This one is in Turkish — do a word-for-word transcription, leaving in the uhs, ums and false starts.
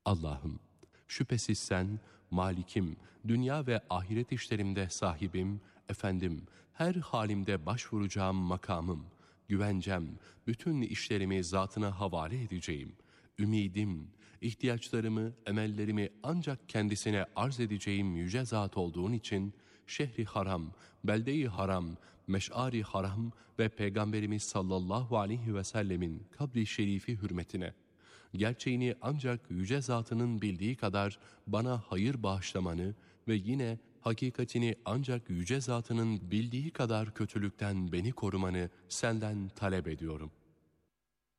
Allah'ım, şüphesiz sen, Malikim, dünya ve ahiret işlerimde sahibim, efendim, her halimde başvuracağım makamım, güvencem, bütün işlerimi zatına havale edeceğim. Ümidim, ihtiyaçlarımı, emellerimi ancak kendisine arz edeceğim yüce zat olduğun için, şehri haram, belde-i haram, meş'ari haram ve Peygamberimiz sallallahu aleyhi ve sellemin kabri şerifi hürmetine, gerçeğini ancak yüce zatının bildiği kadar bana hayır bağışlamanı ve yine hakikatini ancak yüce zatının bildiği kadar kötülükten beni korumanı senden talep ediyorum.''